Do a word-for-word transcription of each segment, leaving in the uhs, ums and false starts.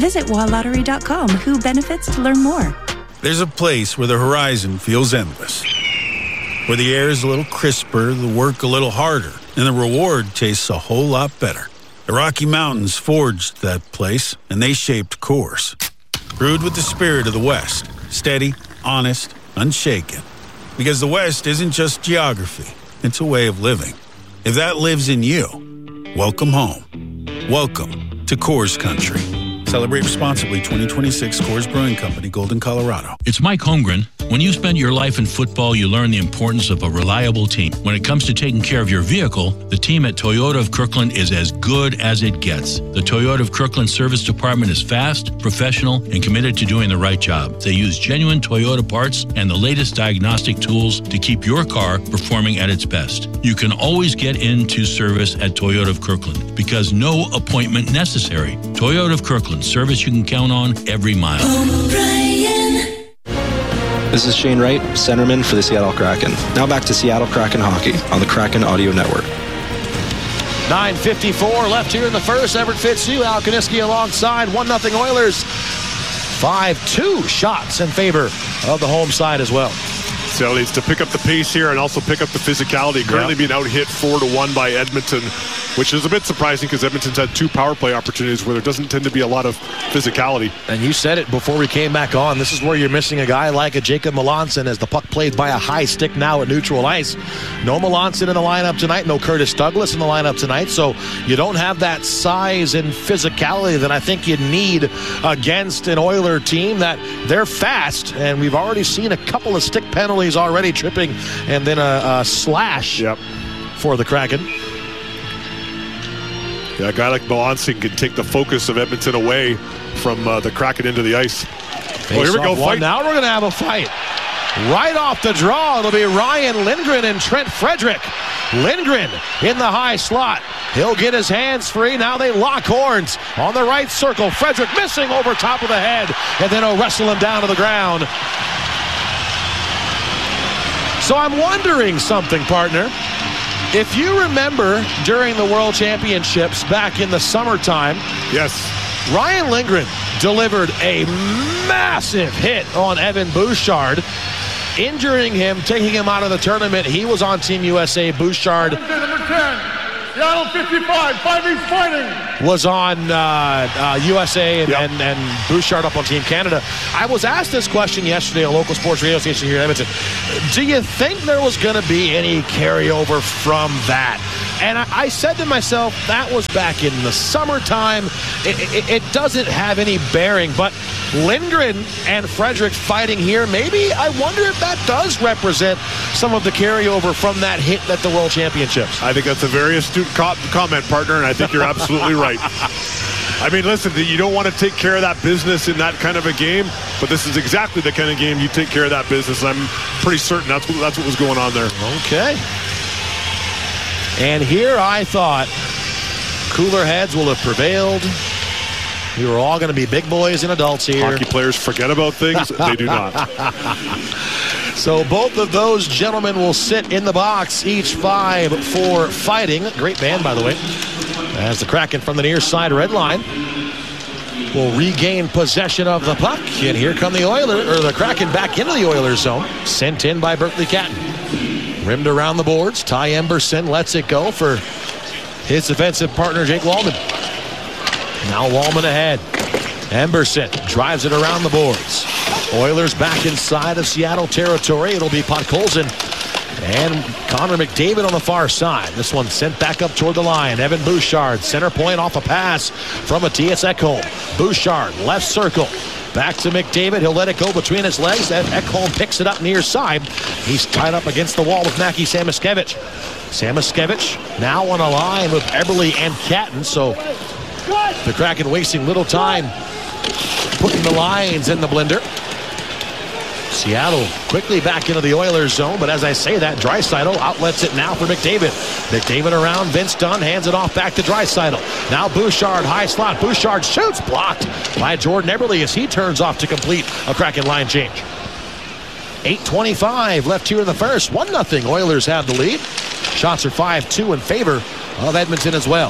Visit wild lottery dot com. Who benefits? Learn more. There's a place where the horizon feels endless, where the air is a little crisper, the work a little harder, and the reward tastes a whole lot better. The Rocky Mountains forged that place, and they shaped Coors. Brewed with the spirit of the West, steady, honest, unshaken. Because the West isn't just geography, it's a way of living. If that lives in you, welcome home. Welcome to Coors Country. Celebrate responsibly. Twenty twenty-six Coors Brewing Company, Golden, Colorado. It's Mike Holmgren. When you spend your life in football, you learn the importance of a reliable team. When it comes to taking care of your vehicle, the team at Toyota of Kirkland is as good as it gets. The Toyota of Kirkland service department is fast, professional, and committed to doing the right job. They use genuine Toyota parts and the latest diagnostic tools to keep your car performing at its best. You can always get into service at Toyota of Kirkland because no appointment necessary. Toyota of Kirkland, service you can count on every mile. O'Brien. This is Shane Wright, centerman for the Seattle Kraken. Now back to Seattle Kraken hockey on the Kraken Audio Network. nine fifty-four left here in the first. Everett Fitzhugh, Al Kaniski alongside. one nothing Oilers. five two shots in favor of the home side as well. Seattle needs to pick up the pace here and also pick up the physicality. Currently yep. being out hit four to one by Edmonton, which is a bit surprising because Edmonton's had two power play opportunities where there doesn't tend to be a lot of physicality. And you said it before we came back on. This is where you're missing a guy like a Jacob Melanson as the puck played by a high stick now at neutral ice. No Melanson in the lineup tonight. No Curtis Douglas in the lineup tonight. So you don't have that size and physicality that I think you need against an Oiler team that they're fast. And we've already seen a couple of stick penalties already, tripping and then a, a slash yep. for the Kraken. Yeah, a guy like Melanson can take the focus of Edmonton away from uh, the Kraken into the ice. Well, here we go. Fight. Now we're going to have a fight. Right off the draw, it'll be Ryan Lindgren and Trent Frederick. Lindgren in the high slot. He'll get his hands free. Now they lock horns on the right circle. Frederick missing over top of the head, and then he'll wrestle him down to the ground. So I'm wondering something, partner. If you remember during the World Championships back in the summertime, yes, Ryan Lindgren delivered a massive hit on Evan Bouchard, injuring him, taking him out of the tournament. He was on Team U S A. Bouchard number ten. Seattle fifty-five, five East Fighting. Was on uh, uh, U S A and, yep. and, and Bouchard up on Team Canada. I was asked this question yesterday on a local sports radio station here in Edmonton. Do you think there was going to be any carryover from that? And I, I said to myself, that was back in the summertime. It, it, it doesn't have any bearing. But Lindgren and Frederick fighting here, maybe I wonder if that does represent some of the carryover from that hit at the World Championships. I think that's a very astute co- comment, partner, and I think you're absolutely right. I mean, listen, you don't want to take care of that business in that kind of a game, but this is exactly the kind of game you take care of that business. I'm pretty certain that's what, that's what was going on there. Okay. And here I thought cooler heads will have prevailed. We were all going to be big boys and adults here. Hockey players forget about things. They do not. So both of those gentlemen will sit in the box, each five for fighting. Great band, by the way. As the Kraken from the near side red line will regain possession of the puck. And here come the Oilers, or the Kraken back into the Oilers zone. Sent in by Berkeley Catton. Rimmed around the boards. Ty Emberson lets it go for his defensive partner, Jake Wallman. Now Wallman ahead. Emberson drives it around the boards. Oilers back inside of Seattle territory. It'll be Podkolzin and Connor McDavid on the far side. This one sent back up toward the line. Evan Bouchard, center point off a pass from Matthias Ekholm. Bouchard, left circle. Back to McDavid. He'll let it go between his legs. Ekholm picks it up near side. He's tied up against the wall with Mackie Samoskevich. Samoskevich now on a line with Eberle and Catton. So the Kraken wasting little time putting the lines in the blender. Seattle quickly back into the Oilers zone, but as I say that, Draisaitl outlets it now for McDavid. McDavid around, Vince Dunn hands it off back to Draisaitl. Now Bouchard, high slot. Bouchard shoots, blocked by Jordan Eberle as he turns off to complete a Kraken line change. eight twenty-five left here in the first. one nothing Oilers have the lead. Shots are five two in favor of Edmonton as well.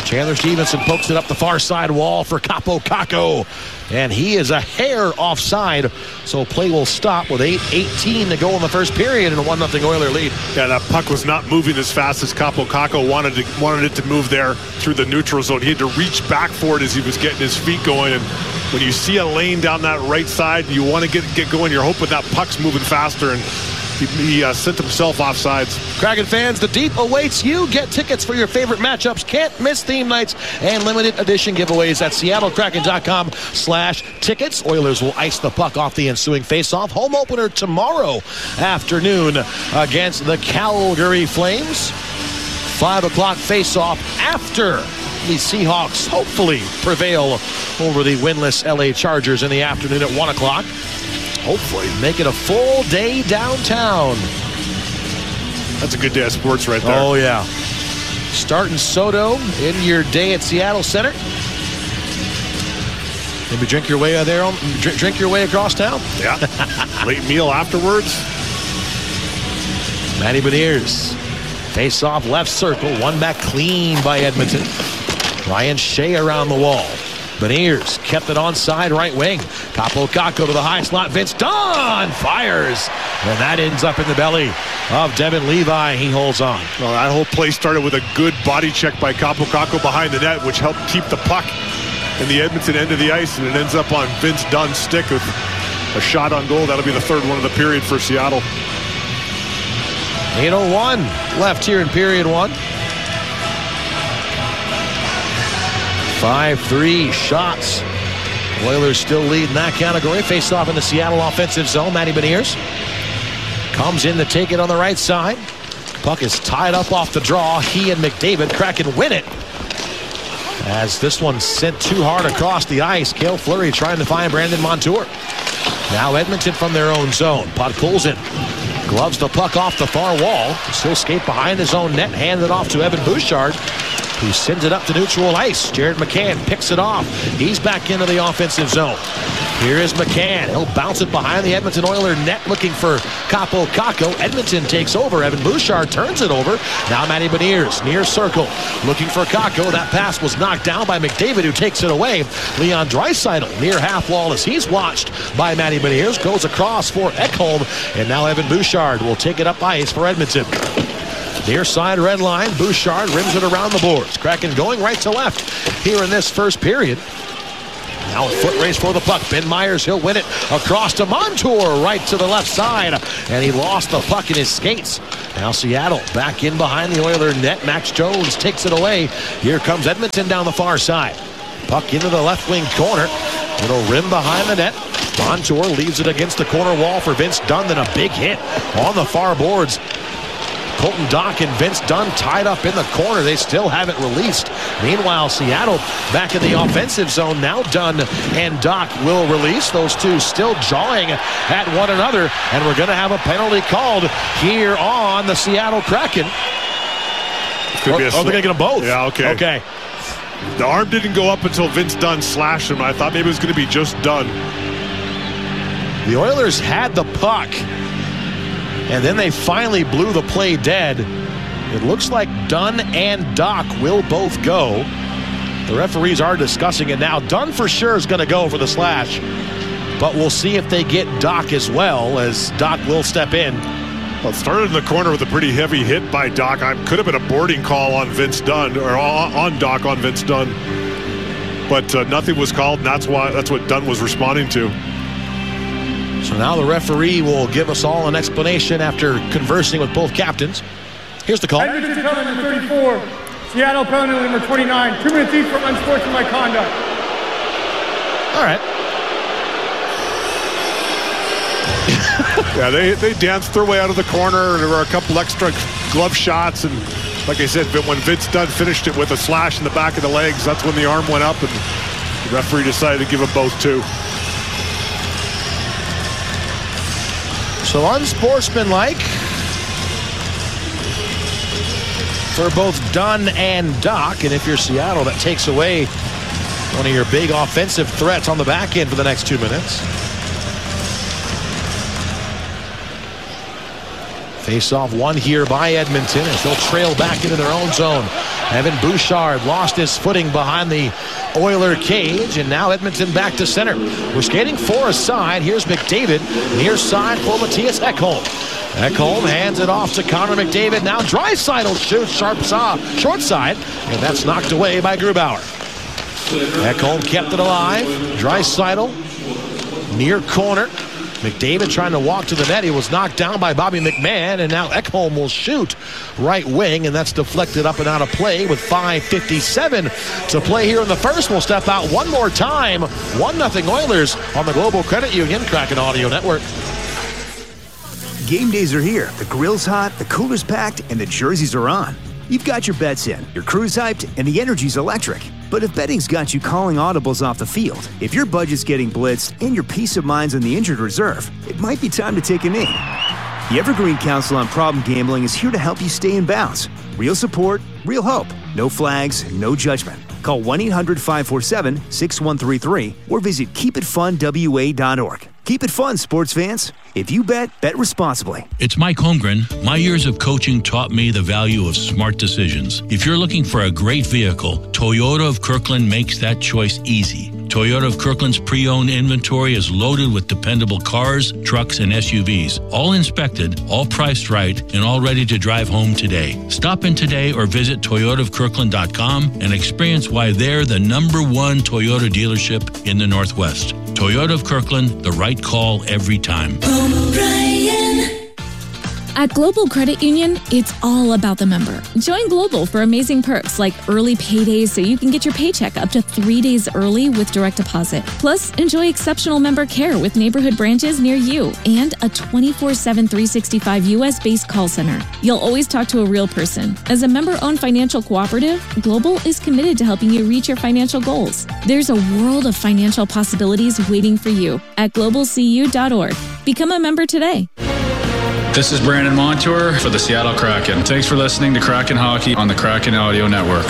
Chandler Stevenson pokes it up the far side wall for Kaapo Kakko. And he is a hair offside, so play will stop with eight eighteen to go in the first period and a one nothing Oiler lead. Yeah, that puck was not moving as fast as Kaapo Kakko wanted to, wanted it to move there through the neutral zone. He had to reach back for it as he was getting his feet going. And when you see a lane down that right side, you want to get, get going. You're hoping that puck's moving faster, and he, he uh, sent himself offsides. Kraken fans, the Deep awaits you. Get tickets for your favorite matchups, can't miss theme nights, and limited edition giveaways at seattle kraken dot com slash tickets. Oilers will ice the puck off the ensuing faceoff. Home opener tomorrow afternoon against the Calgary Flames. Five o'clock faceoff after the Seahawks hopefully prevail over the winless L A Chargers in the afternoon at one o'clock. Hopefully make it a full day downtown. That's a good day of sports right there. Oh, yeah. Starting Soto in your day at Seattle Center. Maybe drink your way there, drink, drink your way across town. Yeah. Late meal afterwards. Matty Beniers. Face off left circle. One back clean by Edmonton. Ryan Shea around the wall. Beniers kept it onside right wing. Kaapo Kakko to the high slot. Vince Dunn fires. And that ends up in the belly of Devin Levi. He holds on. Well, that whole play started with a good body check by Kaapo Kakko behind the net, which helped keep the puck in the Edmonton end of the ice, and it ends up on Vince Dunn's stick with a shot on goal. That'll be the third one of the period for Seattle. eight oh one left here in period one. five three shots. Oilers still lead in that category. Face off in the Seattle offensive zone. Matty Beniers comes in to take it on the right side. Puck is tied up off the draw. He and McDavid Kraken win it. As this one sent too hard across the ice. Cale Fleury trying to find Brandon Montour. Now Edmonton from their own zone. Puck pulls in. Gloves the puck off the far wall. Still skate behind his own net. Hand it off to Evan Bouchard, who sends it up to neutral ice. Jared McCann picks it off. He's back into the offensive zone. Here is McCann. He'll bounce it behind the Edmonton Oiler net looking for Kaapo Kakko. Edmonton takes over. Evan Bouchard turns it over. Now Matty Beniers near circle looking for Kakko. That pass was knocked down by McDavid, who takes it away. Leon Draisaitl near half wall as he's watched by Matty Beniers. Goes across for Ekholm. And now Evan Bouchard will take it up ice for Edmonton. Near side red line, Bouchard rims it around the boards. Kraken going right to left here in this first period. Now a foot race for the puck. Ben Myers, he'll win it across to Montour, right to the left side. And he lost the puck in his skates. Now Seattle back in behind the Oiler net. Max Jones takes it away. Here comes Edmonton down the far side. Puck into the left wing corner. It'll rim behind the net. Montour leaves it against the corner wall for Vince Dunn. Then a big hit on the far boards. Colton Dach and Vince Dunn tied up in the corner. They still haven't released. Meanwhile, Seattle back in the offensive zone. Now Dunn and Dach will release. Those two still jawing at one another. And we're going to have a penalty called here on the Seattle Kraken. Could be a oh, they're going to get them both. Yeah, okay. Okay. The arm didn't go up until Vince Dunn slashed him. I thought maybe it was going to be just Dunn. The Oilers had the puck, and then they finally blew the play dead. It looks like Dunn and Dach will both go. The referees are discussing it now. Dunn for sure is going to go for the slash, but we'll see if they get Dach as well, as Dach will step in. Well, it started in the corner with a pretty heavy hit by Dach. I could have been a boarding call on Vince Dunn, or on, on Dach on Vince Dunn, but uh, nothing was called, and that's why that's what Dunn was responding to. So now the referee will give us all an explanation after conversing with both captains. Here's the call. Edmonton penalty number thirty-four. Seattle penalty number twenty-nine. Two minutes each for unsportsmanlike conduct. All right. Yeah, they, they danced their way out of the corner. There were a couple extra glove shots. And like I said, when Vince Dunn finished it with a slash in the back of the legs, that's when the arm went up and the referee decided to give them both two. So unsportsmanlike for both Dunn and Dach. And if you're Seattle, that takes away one of your big offensive threats on the back end for the next two minutes. Face-off one here by Edmonton as they'll trail back into their own zone. Evan Bouchard lost his footing behind the Oiler cage, and now Edmonton back to center. We're skating four aside. Here's McDavid near side for Matthias Ekholm. Ekholm hands it off to Connor McDavid. Now Draisaitl shoots sharp saw, short side, and that's knocked away by Grubauer. Ekholm kept it alive. Draisaitl near corner. McDavid trying to walk to the net. He was knocked down by Bobby McMahon, and now Ekholm will shoot right wing, and that's deflected up and out of play with five fifty-seven to play here in the first. We'll step out one more time. one nothing Oilers on the Global Credit Union Kraken Audio Network. Game days are here. The grill's hot, the cooler's packed, and the jerseys are on. You've got your bets in, your crew's hyped, and the energy's electric. But if betting's got you calling audibles off the field, if your budget's getting blitzed and your peace of mind's on the injured reserve, it might be time to take a knee. The Evergreen Council on Problem Gambling is here to help you stay in bounds. Real support, real hope. No flags, no judgment. Call one eight hundred five four seven six one three three or visit keep it fun w a dot org. Keep it fun, sports fans. If you bet, bet responsibly. It's Mike Holmgren. My years of coaching taught me the value of smart decisions. If you're looking for a great vehicle, Toyota of Kirkland makes that choice easy. Toyota of Kirkland's pre-owned inventory is loaded with dependable cars, trucks, and S U Vs, all inspected, all priced right, and all ready to drive home today. Stop in today or visit toyota of kirkland dot com and experience why they're the number one Toyota dealership in the Northwest. Toyota of Kirkland, the right call every time. At Global Credit Union, it's all about the member. Join Global for amazing perks like early paydays so you can get your paycheck up to three days early with direct deposit. Plus, enjoy exceptional member care with neighborhood branches near you and a twenty-four seven, three sixty-five U S-based call center. You'll always talk to a real person. As a member-owned financial cooperative, Global is committed to helping you reach your financial goals. There's a world of financial possibilities waiting for you at global c u dot org. Become a member today. This is Brandon Montour for the Seattle Kraken. Thanks for listening to Kraken Hockey on the Kraken Audio Network.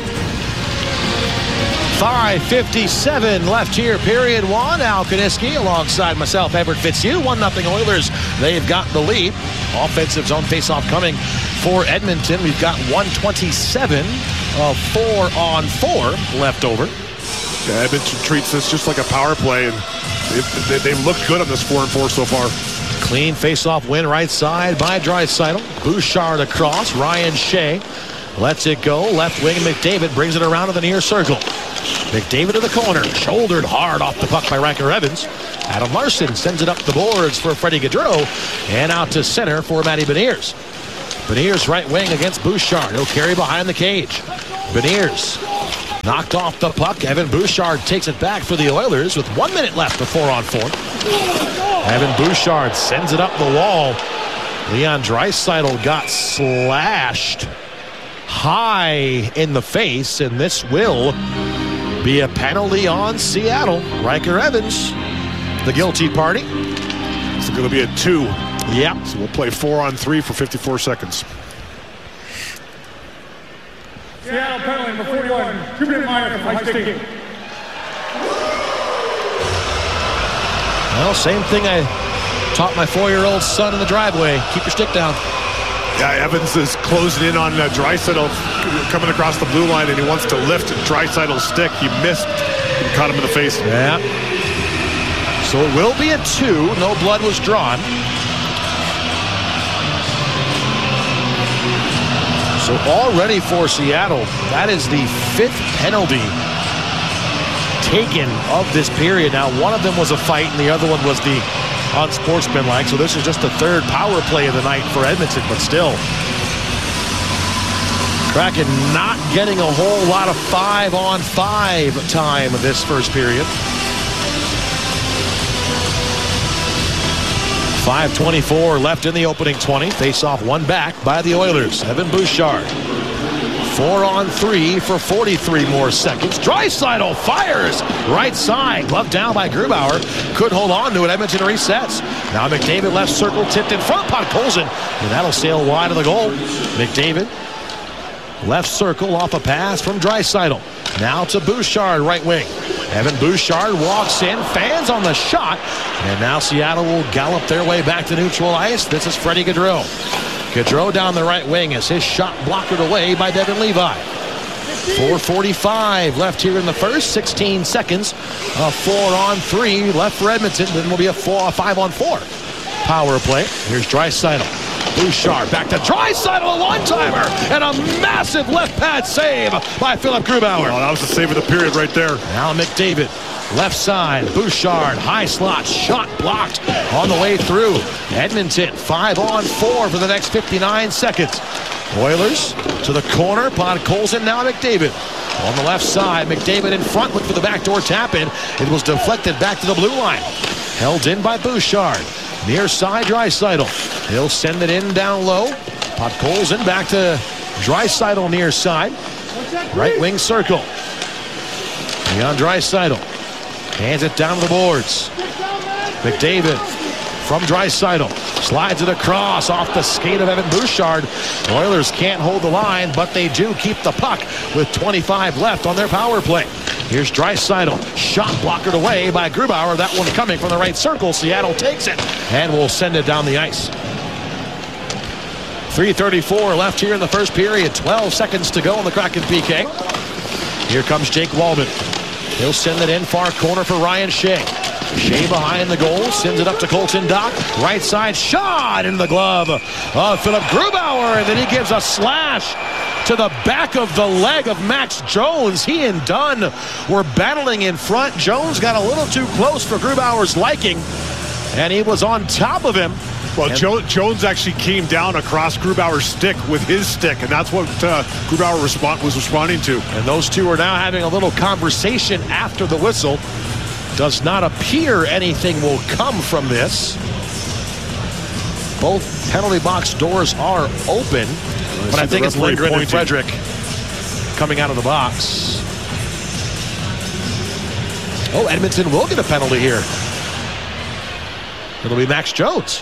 five fifty-seven left here, period one. Al Kaniski alongside myself, Everett Fitzhugh. one nothing Oilers. They've got the lead. Offensive zone faceoff coming for Edmonton. We've got one twenty-seven of four on four left over. Yeah, Edmonton treats this just like a power play, and they've, they, they've looked good on this four and four so far. Clean face-off win right side by Draisaitl. Bouchard across. Ryan Shea lets it go. Left wing McDavid brings it around to the near circle. McDavid to the corner. Shouldered hard off the puck by Riker Evans. Adam Larson sends it up the boards for Freddie Gaudreau. And out to center for Matty Beniers. Beniers right wing against Bouchard. He'll carry behind the cage. Beniers knocked off the puck. Evan Bouchard takes it back for the Oilers with one minute left for four on four. Evan Bouchard sends it up the wall. Leon Draisaitl got slashed high in the face, and this will be a penalty on Seattle. Riker Evans, the guilty party. It's going to be a two. Yep. So we'll play four on three for fifty-four seconds. Seattle penalty number forty-one, two-minute minor for high sticking. Well, same thing I taught my four-year-old son in the driveway. Keep your stick down. Yeah, Evans is closing in on uh, Draisaitl coming across the blue line, and he wants to lift Draisaitl's stick. He missed and caught him in the face. Yeah. So it will be a two. No blood was drawn. So already for Seattle, that is the fifth penalty taken of this period. Now, one of them was a fight, and the other one was the unsportsmanlike. So this is just the third power play of the night for Edmonton, but still. Kraken not getting a whole lot of five-on-five time this first period. five twenty-four left in the opening twenty. Face-off one back by the Oilers. Evan Bouchard. Four on three for forty-three more seconds. Draisaitl fires right side. Glove down by Grubauer. Could hold on to it. Edmonton resets. Now McDavid left circle tipped in front. Puck pulls in. And that'll sail wide of the goal. McDavid left circle off a pass from Draisaitl. Now to Bouchard right wing. Evan Bouchard walks in, fans on the shot, and now Seattle will gallop their way back to neutral ice. This is Freddie Gaudreau. Gaudreau down the right wing as his shot blocked away by Devin Levi. four forty-five left here in the first, sixteen seconds. A four on three left for Edmonton. Then will be a four, a five on four power play. Here's Draisaitl. Bouchard back to Draisaitl, a one-timer, and a massive left pad save by Philip Grubauer. Oh, that was the save of the period right there. Now McDavid, left side, Bouchard, high slot, shot blocked on the way through. Edmonton, five on four for the next fifty-nine seconds. Oilers to the corner, Podkolzin, now McDavid. On the left side, McDavid in front, look for the backdoor tap-in. It was deflected back to the blue line. Held in by Bouchard. Near side, Draisaitl. He'll send it in down low. Podkolzin back to Draisaitl near side. Right wing circle. Leon Draisaitl hands it down to the boards. McDavid from Draisaitl. Slides it across off the skate of Evan Bouchard. Oilers can't hold the line, but they do keep the puck with twenty-five left on their power play. Here's Draisaitl. Shot blockered away by Grubauer. That one coming from the right circle. Seattle takes it and will send it down the ice. three thirty-four left here in the first period. twelve seconds to go on the Kraken P K. Here comes Jake Walman. He'll send it in far corner for Ryan Shea. Shea behind the goal, sends it up to Colton Dach. Right side shot into the glove of Philip Grubauer, and then he gives a slash to the back of the leg of Max Jones. He and Dunn were battling in front. Jones got a little too close for Grubauer's liking, and he was on top of him. Well, jo Jones actually came down across Grubauer's stick with his stick, and that's what uh, Grubauer respond was responding to. And those two are now having a little conversation after the whistle. Does not appear anything will come from this. Both penalty box doors are open, but I think it's Lindgren and Frederick coming out of the box. Oh, Edmonton will get a penalty here. It'll be Max Jones.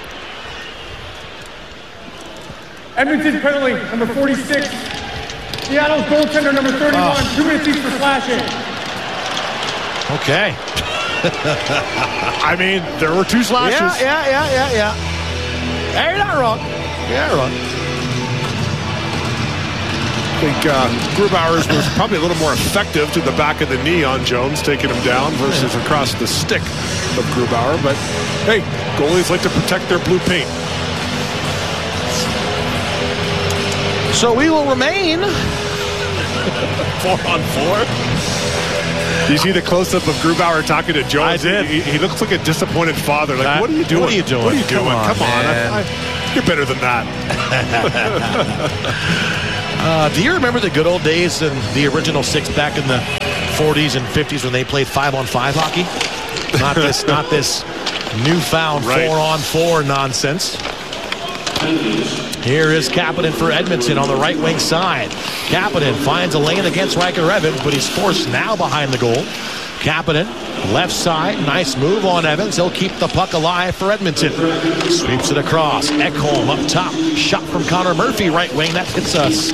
Edmonton penalty, number forty-six. Seattle's goaltender, number thirty-one. Oh. Two minutes each for slashing. Okay. I mean, there were two slashes. Yeah, yeah, yeah, yeah, yeah. Hey, you're not wrong. You're not wrong. I think uh, Grubauer's was probably a little more effective to the back of the knee on Jones, taking him down versus across the stick of Grubauer. But hey, goalies like to protect their blue paint. So we will remain four on four. Do you see the close-up of Grubauer talking to Jones? I did. He, he looks like a disappointed father. Like, uh, what are you doing? What are you doing? What are you doing? Come on, Come on. man. I, I, you're better than that. uh, do you remember the good old days and the original six back in the forties and fifties when they played five-on-five hockey? Not this, not this newfound right. four-on-four nonsense. Here is Kapanen for Edmonton on the right wing side. Kapanen finds a lane against Riker Evans, but he's forced now behind the goal. Kapanen, left side, nice move on Evans. He'll keep the puck alive for Edmonton. Sweeps it across. Ekholm up top. Shot from Connor Murphy, right wing. That hits us.